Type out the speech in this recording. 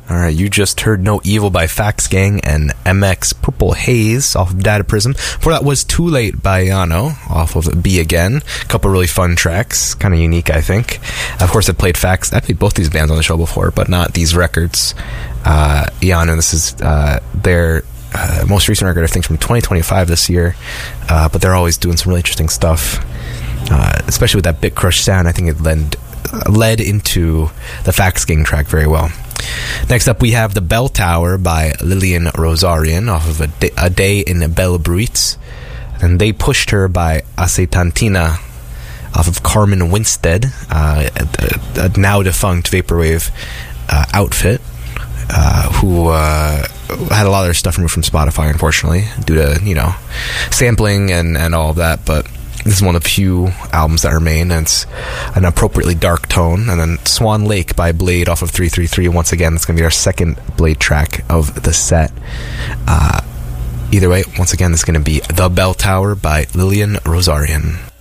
Alright, you just heard No Evil by Fax Gang and MX Purple Haze off of Data Prism. Before that was Too Late by Yano off of Be Again. A couple really fun tracks, kind of unique, I think. Of course, I played both these bands on the show before, but not these records. Yano, this is their most recent record, I think, from 2025 this year. But they're always doing some really interesting stuff, especially with that Bit Crush sound. I think it led into the Fax Gang track very well. Next up, we have The Bell Tower by Lillian Rosarian off of A Day in Belle Bruitz. And They Pushed Her by Acetantina off of Carmen Winstead, a now defunct vaporwave outfit, who had a lot of their stuff removed from Spotify, unfortunately, due to, sampling and all of that. But this is one of the few albums that remain, and it's an appropriately dark tone. And then Swan Lake by Blade off of 333. Once again, it's going to be our second Blade track of the set. Either way, once again, it's going to be The Bell Tower by Lillian Rosarian.